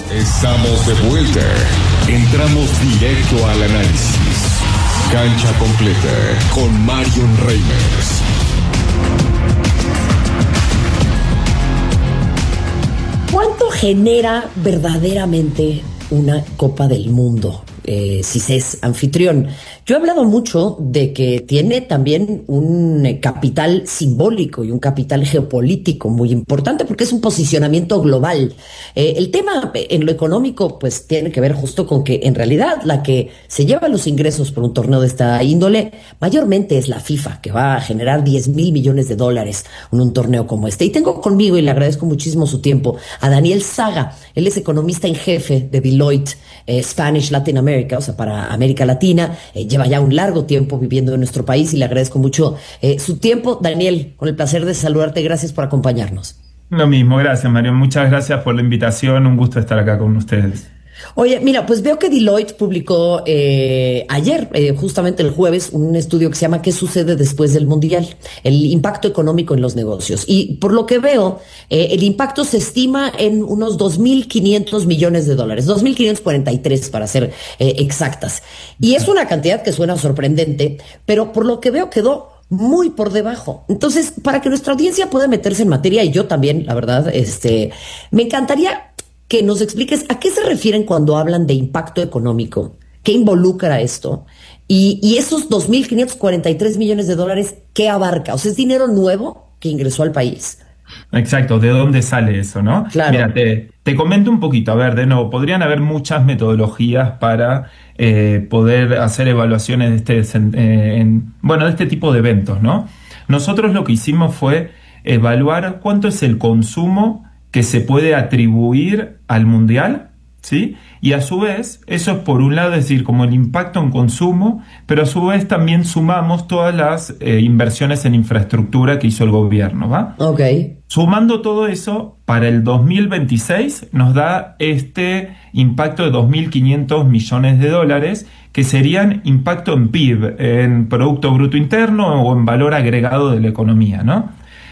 Estamos de vuelta. Entramos directo al análisis. Cancha completa con Marion Reimers. ¿Cuánto genera verdaderamente una Copa del Mundo? Si se es anfitrión. Yo he hablado mucho de que tiene también un capital simbólico y un capital geopolítico muy importante porque es un posicionamiento global. El tema en lo económico pues tiene que ver justo con que en realidad la que se lleva los ingresos por un torneo de esta índole mayormente es la FIFA, que va a generar 10,000 millones de dólares en un torneo como este. Y tengo conmigo, y le agradezco muchísimo su tiempo, a Daniel Saga. Él es economista en jefe de Deloitte Spanish Latin America, o sea, para América Latina. Lleva ya un largo tiempo viviendo en nuestro país y le agradezco mucho su tiempo. Daniel, con el placer de saludarte, gracias por acompañarnos. Lo mismo, gracias, Mario. Muchas gracias por la invitación. Un gusto estar acá con ustedes. Oye, mira, pues veo que Deloitte publicó ayer, justamente el jueves, un estudio que se llama ¿Qué sucede después del Mundial? El impacto económico en los negocios. Y por lo que veo, el impacto se estima en unos 2.500 millones de dólares, 2.543 para ser exactas. Y es una cantidad que suena sorprendente, pero por lo que veo quedó muy por debajo. Entonces, para que nuestra audiencia pueda meterse en materia, y yo también, la verdad, me encantaría que nos expliques a qué se refieren cuando hablan de impacto económico, qué involucra esto, y esos 2.543 millones de dólares, ¿qué abarca? O sea, ¿es dinero nuevo que ingresó al país? Exacto, ¿de dónde sale eso, no? Claro. Mira, te comento un poquito. A ver, de nuevo, podrían haber muchas metodologías para poder hacer evaluaciones de de este tipo de eventos, ¿no? Nosotros lo que hicimos fue evaluar cuánto es el consumo que se puede atribuir al mundial, ¿sí? Y a su vez, eso es por un lado, es decir, como el impacto en consumo, pero a su vez también sumamos todas las inversiones en infraestructura que hizo el gobierno, ¿va? Ok. Sumando todo eso, para el 2026 nos da este impacto de 2.500 millones de dólares, que serían impacto en PIB, en Producto Bruto Interno o en valor agregado de la economía, ¿no?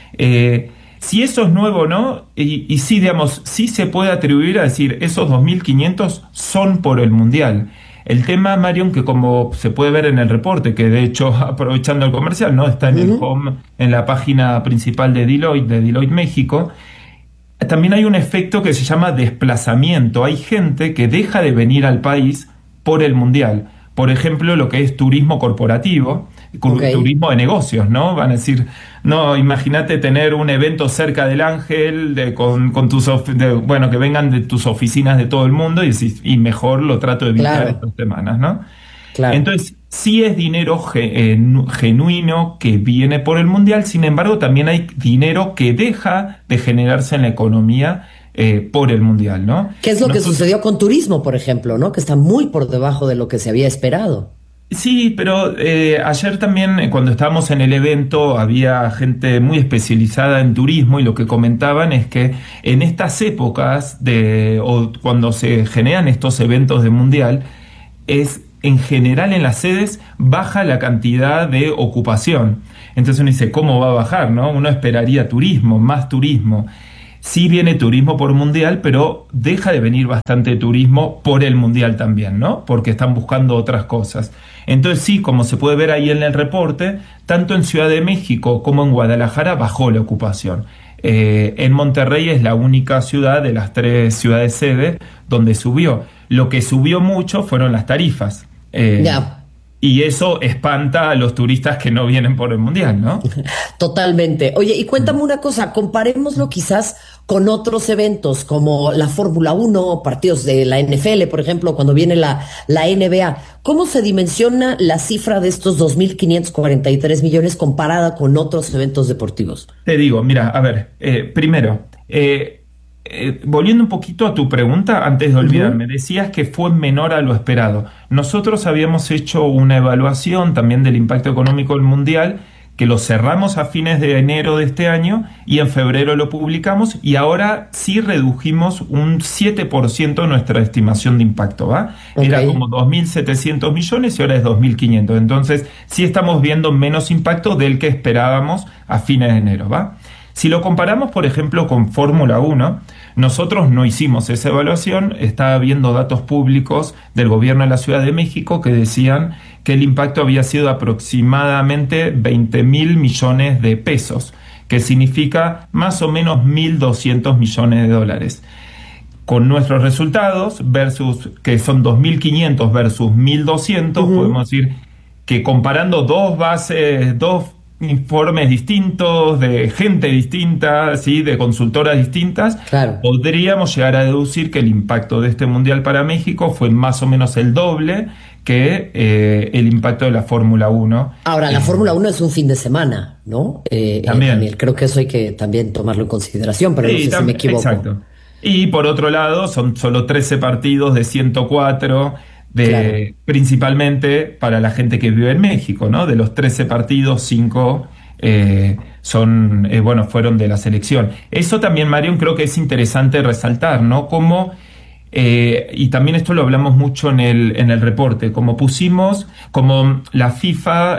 Si eso es nuevo o no, y sí, digamos, sí se puede atribuir a decir, esos 2.500 son por el Mundial. El tema, Marion, que como se puede ver en el reporte, que de hecho, aprovechando el comercial, ¿no? Está en el home, en la página principal de Deloitte México, también hay un efecto que se llama desplazamiento. Hay gente que deja de venir al país por el Mundial. Por ejemplo, lo que es turismo corporativo, turismo de negocios, ¿no? Van a decir, no, imagínate tener un evento cerca del Ángel, que vengan de tus oficinas de todo el mundo y mejor lo trato de evitar estas semanas, ¿no? Claro. Entonces, sí es dinero genuino que viene por el Mundial, sin embargo, también hay dinero que deja de generarse en la economía por el Mundial, ¿no? ¿Qué es lo que sucedió con turismo, por ejemplo, ¿no? Que está muy por debajo de lo que se había esperado. Sí, pero ayer también cuando estábamos en el evento había gente muy especializada en turismo y lo que comentaban es que en estas épocas o cuando se generan estos eventos de Mundial, es en general en las sedes baja la cantidad de ocupación. Entonces uno dice, ¿cómo va a bajar, no? Uno esperaría turismo, más turismo. Sí viene turismo por Mundial, pero deja de venir bastante turismo por el Mundial también, ¿no? Porque están buscando otras cosas. Entonces sí, como se puede ver ahí en el reporte, tanto en Ciudad de México como en Guadalajara bajó la ocupación. En Monterrey es la única ciudad de las 3 ciudades sede donde subió. Lo que subió mucho fueron las tarifas. Y eso espanta a los turistas que no vienen por el Mundial, ¿no? Totalmente. Oye, y cuéntame una cosa, comparémoslo quizás con otros eventos como la Fórmula 1, partidos de la NFL, por ejemplo, cuando viene la NBA. ¿Cómo se dimensiona la cifra de estos 2.543 millones comparada con otros eventos deportivos? Te digo, mira, a ver, primero, volviendo un poquito a tu pregunta, antes de olvidarme, decías que fue menor a lo esperado. Nosotros habíamos hecho una evaluación también del impacto económico del Mundial, que lo cerramos a fines de enero de este año y en febrero lo publicamos y ahora sí redujimos un 7% nuestra estimación de impacto, ¿va? Era como 2.700 millones y ahora es 2.500. Entonces sí estamos viendo menos impacto del que esperábamos a fines de enero, ¿va? Si lo comparamos, por ejemplo, con Fórmula 1, Nosotros no hicimos esa evaluación, estaba habiendo datos públicos del gobierno de la Ciudad de México que decían que el impacto había sido aproximadamente 20.000 millones de pesos, que significa más o menos 1.200 millones de dólares. Con nuestros resultados, que son 2.500 versus 1.200, podemos decir que comparando dos informes distintos, de gente distinta, ¿sí?, de consultoras distintas, claro, podríamos llegar a deducir que el impacto de este Mundial para México fue más o menos el doble que el impacto de la Fórmula 1. Ahora, la Fórmula 1 es un fin de semana, ¿no? También. Daniel, creo que eso hay que también tomarlo en consideración, pero no sé si me equivoco. Exacto. Y por otro lado, son solo 13 partidos de 104, claro, principalmente para la gente que vive en México, ¿no? De los 13 partidos, 5 fueron de la selección. Eso también, Marion, creo que es interesante resaltar, ¿no? Como, y también esto lo hablamos mucho en el reporte, como la FIFA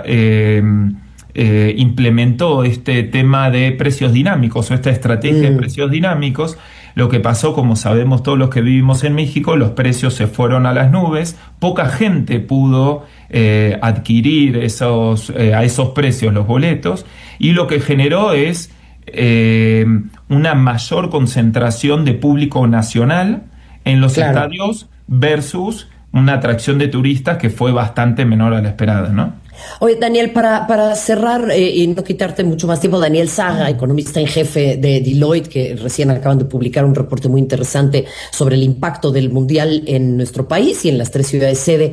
implementó este tema de precios dinámicos o esta estrategia de precios dinámicos. Lo que pasó, como sabemos todos los que vivimos en México, los precios se fueron a las nubes, poca gente pudo adquirir a esos precios los boletos, y lo que generó es una mayor concentración de público nacional en los estadios versus una atracción de turistas que fue bastante menor a la esperada, ¿no? Oye, Daniel, para cerrar y no quitarte mucho más tiempo, Daniel Saga, economista en jefe de Deloitte, que recién acaban de publicar un reporte muy interesante sobre el impacto del Mundial en nuestro país y en las 3 ciudades sede.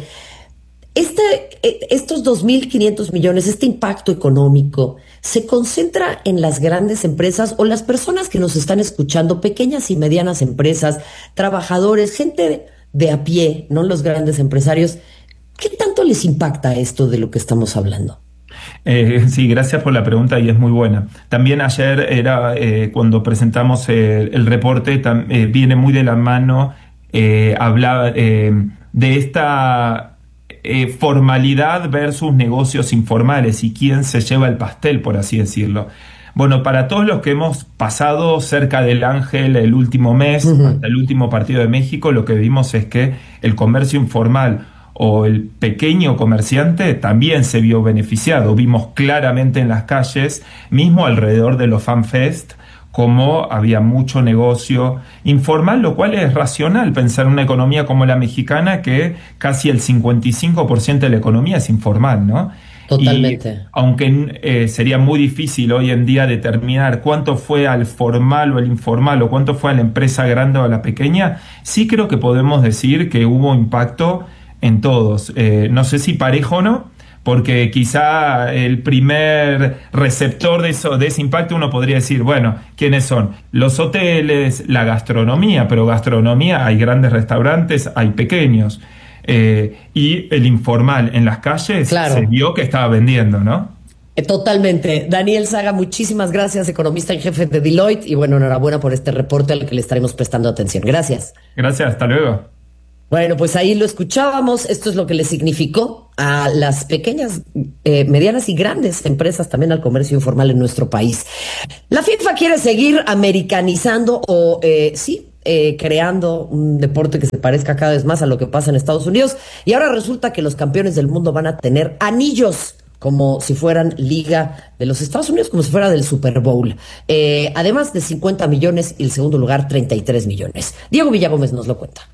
Estos 2.500 millones, este impacto económico, ¿se concentra en las grandes empresas o las personas que nos están escuchando, pequeñas y medianas empresas, trabajadores, gente de a pie, no los grandes empresarios? ¿Qué tanto les impacta esto de lo que estamos hablando? Sí, gracias por la pregunta y es muy buena. También ayer cuando presentamos el reporte, viene muy de la mano hablaba de esta formalidad versus negocios informales y quién se lleva el pastel, por así decirlo. Bueno, para todos los que hemos pasado cerca del Ángel el último mes, hasta el último partido de México, lo que vimos es que el comercio informal o el pequeño comerciante también se vio beneficiado. Vimos claramente en las calles, mismo alrededor de los FanFest, cómo había mucho negocio informal, lo cual es racional pensar en una economía como la mexicana, que casi el 55% de la economía es informal, ¿no? Totalmente. Y aunque sería muy difícil hoy en día determinar cuánto fue al formal o al informal o cuánto fue a la empresa grande o a la pequeña, sí creo que podemos decir que hubo impacto en todos. No sé si parejo o no, porque quizá el primer receptor de ese impacto uno podría decir, bueno, ¿quiénes son? Los hoteles, la gastronomía, pero gastronomía hay grandes restaurantes, hay pequeños. Y el informal en las calles, claro, se vio que estaba vendiendo, ¿no? Totalmente. Daniel Saga, muchísimas gracias, economista en jefe de Deloitte, y bueno, enhorabuena por este reporte al que le estaremos prestando atención. Gracias. Gracias, hasta luego. Bueno, pues ahí lo escuchábamos. Esto es lo que le significó a las pequeñas, medianas y grandes empresas, también al comercio informal en nuestro país. La FIFA quiere seguir americanizando o creando un deporte que se parezca cada vez más a lo que pasa en Estados Unidos. Y ahora resulta que los campeones del mundo van a tener anillos como si fueran Liga de los Estados Unidos, como si fuera del Super Bowl. Además de 50 millones y el segundo lugar 33 millones. Diego Villagómez nos lo cuenta.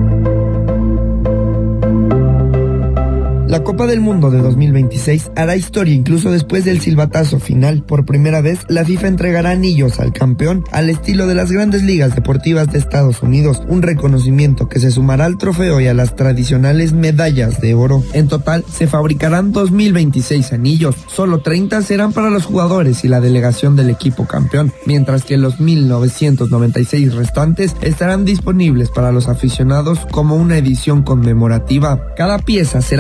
La Copa del Mundo de 2026 hará historia incluso después del silbatazo final. Por primera vez, la FIFA entregará anillos al campeón al estilo de las grandes ligas deportivas de Estados Unidos, un reconocimiento que se sumará al trofeo y a las tradicionales medallas de oro. En total, se fabricarán 2026 anillos, solo 30 serán para los jugadores y la delegación del equipo campeón, mientras que los 1996 restantes estarán disponibles para los aficionados como una edición conmemorativa. Cada pieza será personalizada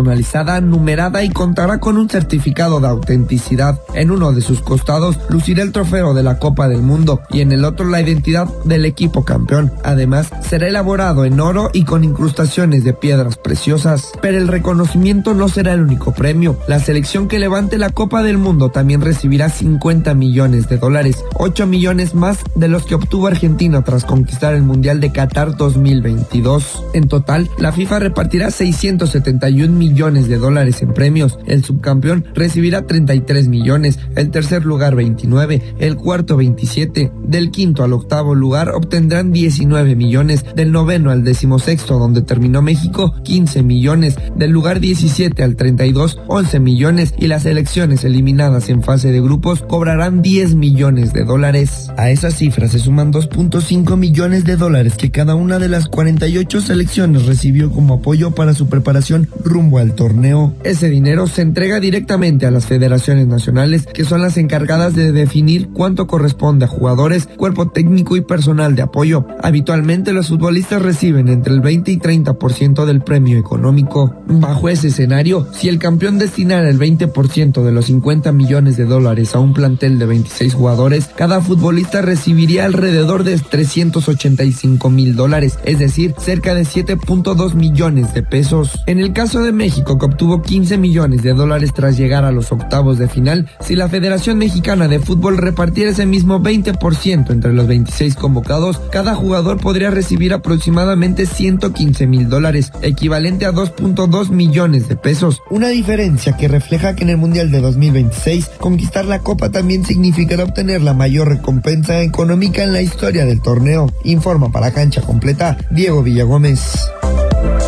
personalizada, numerada y contará con un certificado de autenticidad. En uno de sus costados lucirá el trofeo de la Copa del Mundo y en el otro la identidad del equipo campeón. Además, será elaborado en oro y con incrustaciones de piedras preciosas. Pero el reconocimiento no será el único premio. La selección que levante la Copa del Mundo también recibirá $50 millones, 8 millones más de los que obtuvo Argentina tras conquistar el Mundial de Qatar 2022. En total, la FIFA repartirá $671 millones en premios. El subcampeón recibirá 33 millones, el tercer lugar 29, el cuarto 27, del quinto al octavo lugar obtendrán 19 millones, del noveno al 16º, donde terminó México, 15 millones, del lugar 17 al 32, 11 millones, y las selecciones eliminadas en fase de grupos cobrarán $10 millones. A esas cifras se suman $2.5 millones que cada una de las 48 selecciones recibió como apoyo para su preparación rumbo al torneo. Ese dinero se entrega directamente a las federaciones nacionales, que son las encargadas de definir cuánto corresponde a jugadores, cuerpo técnico y personal de apoyo. Habitualmente los futbolistas reciben entre el 20 y 30% del premio económico. Bajo ese escenario, si el campeón destinara el 20% de los $50 millones a un plantel de 26 jugadores, cada futbolista recibiría alrededor de $385,000, es decir, cerca de 7.2 millones de pesos. En el caso de México, que obtuvo $15 millones tras llegar a los octavos de final, si la Federación Mexicana de Fútbol repartiera ese mismo 20% entre los 26 convocados, cada jugador podría recibir aproximadamente $115,000, equivalente a 2.2 millones de pesos. Una diferencia que refleja que en el Mundial de 2026, conquistar la Copa también significará obtener la mayor recompensa económica en la historia del torneo. Informa para Cancha Completa, Diego Villagómez.